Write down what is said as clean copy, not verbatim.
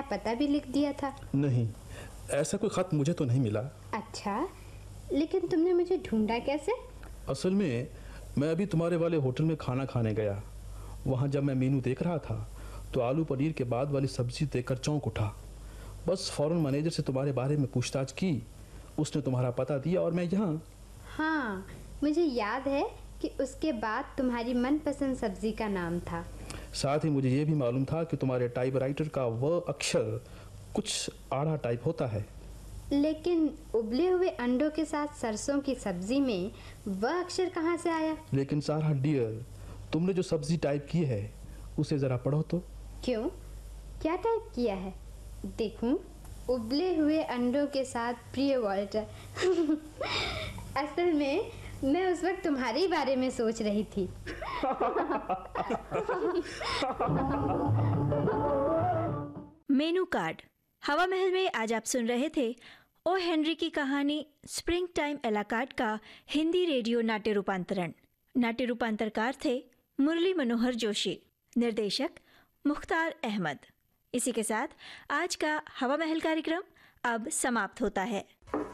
पता भी लिख दिया था। नहीं, ऐसा कोई खत मुझे तो नहीं मिला। अच्छा, लेकिन तुमने मुझे ढूंढा कैसे? असल में मैं अभी तुम्हारे वाले होटल में खाना खाने गया। वहाँ जब मैं मेनू देख रहा था तो आलू पनीर के बाद वाली सब्जी देखकर चौंक उठा। बस फौरन मैनेजर से तुम्हारे बारे में पूछताछ की। उसने तुम्हारा पता दिया और मैं यहाँ। हाँ, मुझे याद है कि उसके बाद तुम्हारी मनपसंद सब्जी का नाम था। साथ ही मुझे ये भी मालूम था कि तुम्हारे टाइपराइटर का वह अक्षर कुछ आड़ा टाइप होता है। लेकिन उबले हुए अंडों के साथ सरसों की सब्जी में वह अक्षर कहाँ से आया? लेकिन सारा डियर, तुमने जो सब्जी टाइप की है उसे जरा पढ़ो तो। क्यों, क्या टाइप किया है? देखूं। उबले हुए अंडों के साथ प्रिय वॉल्टर। असल में मैं उस वक्त तुम्हारे बारे में सोच रही थी। Menu card. हवा महल में आज आप सुन रहे थे ओ हेनरी की कहानी स्प्रिंग टाइम एलाकार्ड का हिंदी रेडियो नाट्य रूपांतरण। नाट्य रूपांतरकार थे मुरली मनोहर जोशी, निर्देशक मुख्तार अहमद। इसी के साथ आज का हवा महल कार्यक्रम अब समाप्त होता है।